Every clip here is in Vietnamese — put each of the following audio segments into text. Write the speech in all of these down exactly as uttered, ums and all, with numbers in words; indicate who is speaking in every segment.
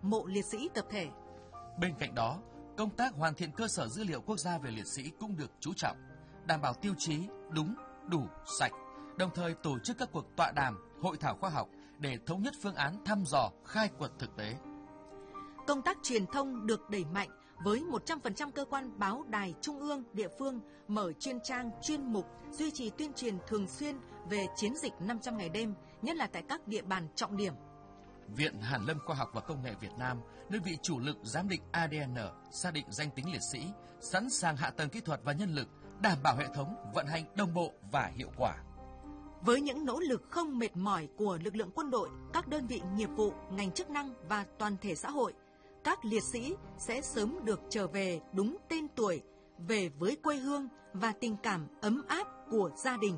Speaker 1: mộ liệt sĩ tập thể.
Speaker 2: Bên cạnh đó, công tác hoàn thiện cơ sở dữ liệu quốc gia về liệt sĩ cũng được chú trọng, đảm bảo tiêu chí đúng, đủ, sạch, đồng thời tổ chức các cuộc tọa đàm, hội thảo khoa học để thống nhất phương án thăm dò, khai quật thực tế.
Speaker 1: Công tác truyền thông được đẩy mạnh với một trăm phần trăm cơ quan báo đài trung ương, địa phương mở chuyên trang, chuyên mục, duy trì tuyên truyền thường xuyên về chiến dịch năm trăm ngày đêm, nhất là tại các địa bàn trọng điểm.
Speaker 2: Viện Hàn lâm Khoa học và Công nghệ Việt Nam, đơn vị chủ lực giám định a đê en, xác định danh tính liệt sĩ, sẵn sàng hạ tầng kỹ thuật và nhân lực, đảm bảo hệ thống vận hành đồng bộ và hiệu quả.
Speaker 1: Với những nỗ lực không mệt mỏi của lực lượng quân đội, các đơn vị nghiệp vụ, ngành chức năng và toàn thể xã hội, các liệt sĩ sẽ sớm được trở về đúng tên tuổi, về với quê hương và tình cảm ấm áp của gia đình.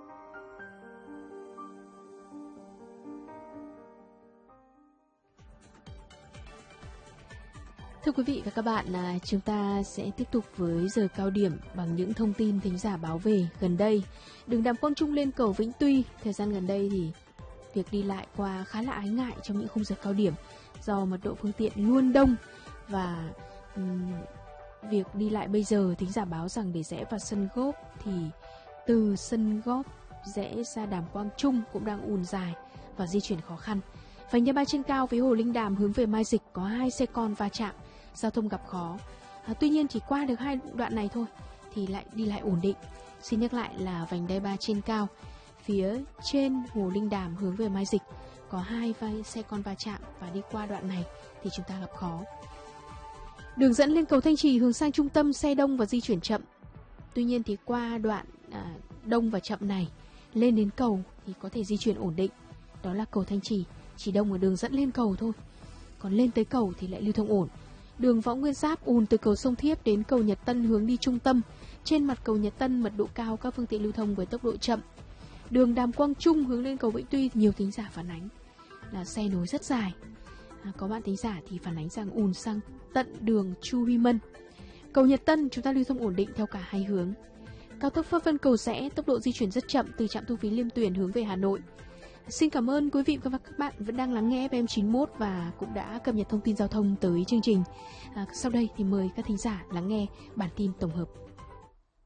Speaker 3: Thưa quý vị và các bạn, chúng ta sẽ tiếp tục với giờ cao điểm bằng những thông tin thính giả báo về gần đây. Đường Đàm Quang Trung lên cầu Vĩnh Tuy, thời gian gần đây thì việc đi lại qua khá là ái ngại trong những khung giờ cao điểm do mật độ phương tiện luôn đông và um, việc đi lại bây giờ thính giả báo rằng để rẽ vào sân góp thì từ sân góp rẽ ra Đàm Quang Trung cũng đang ùn dài và di chuyển khó khăn. Vành đai ba trên cao phía Hồ Linh Đàm hướng về Mai Dịch có hai xe con va chạm, giao thông gặp khó. À, tuy nhiên chỉ qua được hai đoạn này thôi thì lại đi lại ổn định. Xin nhắc lại là vành đai ba trên cao phía trên Hồ Linh Đàm hướng về Mai Dịch có hai xe con va chạm và đi qua đoạn này thì chúng ta gặp khó. Đường dẫn lên cầu Thanh Trì hướng sang trung tâm xe đông và di chuyển chậm. Tuy nhiên thì qua đoạn à, đông và chậm này lên đến cầu thì có thể di chuyển ổn định. Đó là cầu Thanh Trì, chỉ đông ở đường dẫn lên cầu thôi. Còn lên tới cầu thì lại lưu thông ổn. Đường Võ Nguyên Giáp ùn từ cầu Sông Thiếp đến cầu Nhật Tân hướng đi trung tâm. Trên mặt cầu Nhật Tân mật độ cao, các phương tiện lưu thông với tốc độ chậm. Đường Đàm Quang Trung hướng lên cầu Vĩnh Tuy, nhiều thính giả phản ánh là xe nối rất dài. À, có bạn thính giả thì phản ánh rằng ùn sang tận đường Chu Huy Mân. Cầu Nhật Tân chúng ta lưu thông ổn định theo cả hai hướng. Cao tốc Pháp Vân Cầu Giẽ tốc độ di chuyển rất chậm từ trạm thu phí Liêm Tuyền hướng về Hà Nội. Xin cảm ơn quý vị và các bạn vẫn đang lắng nghe ép em chín mốt và cũng đã cập nhật thông tin giao thông tới chương trình. À, sau đây thì mời các thính giả lắng nghe bản tin tổng hợp.